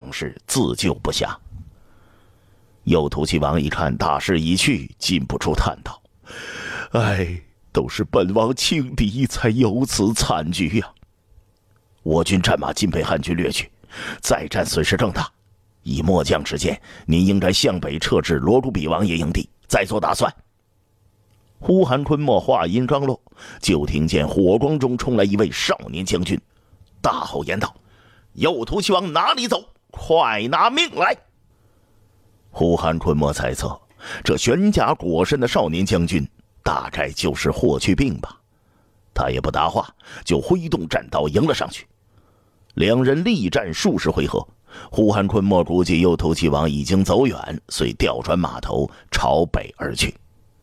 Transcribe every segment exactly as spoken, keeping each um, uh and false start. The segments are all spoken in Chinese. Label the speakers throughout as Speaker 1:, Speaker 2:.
Speaker 1: 将士自救不暇。右突骑王一看大势已去，禁不住叹道：“哎，都是本王轻敌，才有此惨剧呀！我军战马尽被汉军掠去，再战损失更大。以末将之见，您应该向北撤至罗古比王爷营地，再做打算。”呼韩昆莫话音刚落，就听见火光中冲来一位少年将军，大吼言道：“右突骑王哪里走？快拿命来！”呼韩昆莫猜测，这玄甲裹身的少年将军大概就是霍去病吧。他也不答话，就挥动战刀迎了上去。两人力战数十回合，呼韩昆莫估计右突骑王已经走远，遂调转马头朝北而去。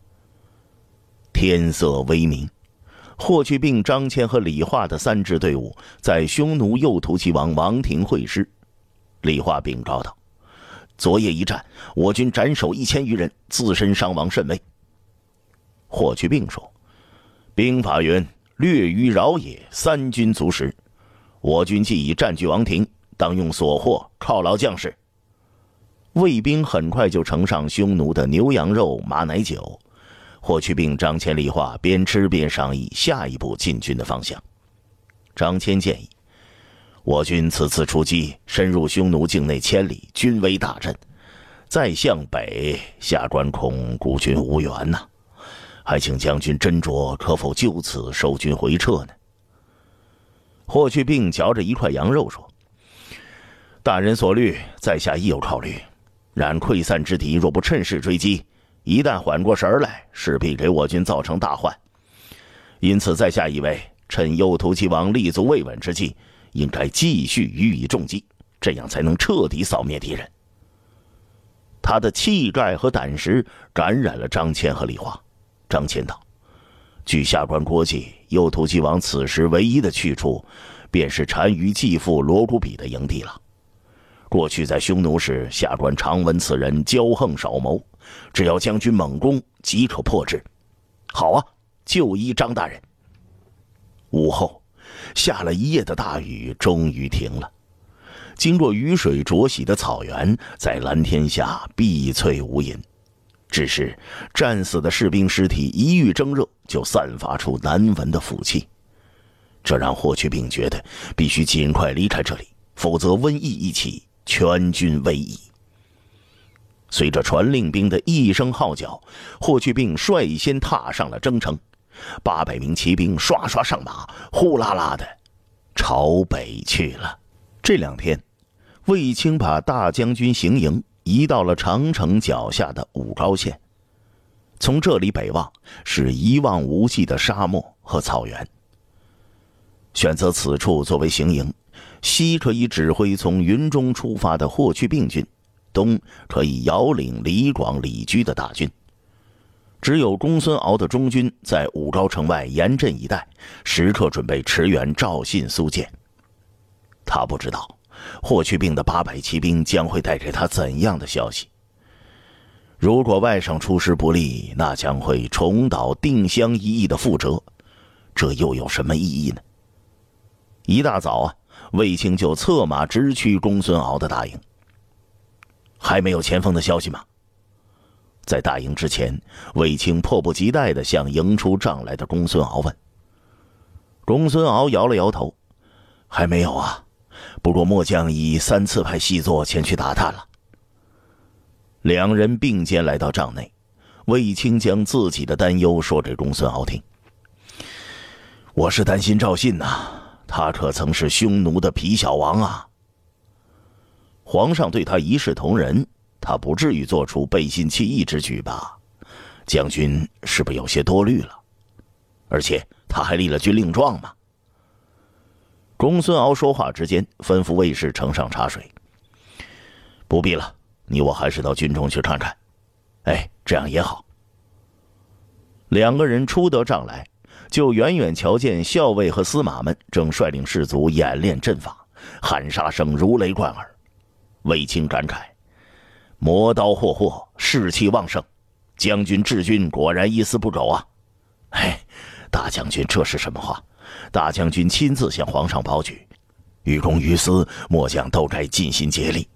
Speaker 1: 天色微明，霍去病、张骞和李化的三支队伍在匈奴右突骑王王庭会师。李化禀告道：“昨夜一战，我军斩首一千余人，自身伤亡甚微。”霍去病说：“兵法云，略于饶也，三军足食。我军既已占据王庭，当用所获犒劳将士。”卫兵很快就呈上匈奴的牛羊肉、马奶酒。霍去病、张骞、李化边吃边商议下一步进军的方向。张骞建议，我军此次出击，深入匈奴境内千里，军威大振，再向北，下关恐孤军无援呐、啊，还请将军斟酌，可否就此收军回撤呢？霍去病嚼着一块羊肉说：“大人所虑，在下亦有考虑。然溃散之敌若不趁势追击，一旦缓过神来，势必给我军造成大患。因此在下以为，趁右突骑王立足未稳之际，应该继续予以重击，这样才能彻底扫灭敌人。”他的气概和胆识感染了张骞和李化。张骞道：“据下官估计，右突骑王此时唯一的去处，便是单于继父罗古比的营地了。过去在匈奴时，下官常闻此人骄横少谋，只要将军猛攻，即可破之。好啊，就依张大人。”午后，下了一夜的大雨终于停了。经过雨水浊洗的草原，在蓝天下碧翠无垠。只是战死的士兵尸体一遇蒸热，就散发出难闻的腐气。这让霍去病觉得必须尽快离开这里，否则瘟疫一起，全军危矣。随着传令兵的一声号角，霍去病率先踏上了征程。八百名骑兵刷刷上马，呼啦啦的朝北去了。这两天，卫青把大将军行营移到了长城脚下的武高县。从这里北望，是一望无际的沙漠和草原。选择此处作为行营，西可以指挥从云中出发的霍去病军，东可以遥领李广、李居的大军。只有公孙敖的中军在武高城外严阵以待，时刻准备驰援赵信、苏建。他不知道霍去病的八百骑兵将会带给他怎样的消息。如果外省出师不利，那将会重蹈定襄一役的覆辙，这又有什么意义呢？一大早啊，卫青就策马直趋公孙敖的大营。还没有前锋的消息吗？在大营之前，卫青迫不及待地向迎出帐来的公孙敖问。公孙敖摇了摇头：“还没有啊，不过末将已三次派细作前去打探了。”两人并肩来到帐内，卫青将自己的担忧说给公孙敖听：“我是担心赵信呐、啊，他可曾是匈奴的皮小王啊？皇上对他一视同仁，他不至于做出背信弃义之举吧？将军是不是有些多虑了？而且他还立了军令状嘛。”公孙敖说话之间，吩咐卫士盛上茶水。“不必了，你我还是到军中去看看。”“哎，这样也好。”两个人出得帐来，就远远瞧见校尉和司马们正率领士卒演练阵法，喊杀声如雷贯耳。卫青感慨：“磨刀霍霍，士气旺盛，将军治军果然一丝不苟啊！”“哎，大将军这是什么话？大将军亲自向皇上保举，于公于私，末将都该尽心竭力，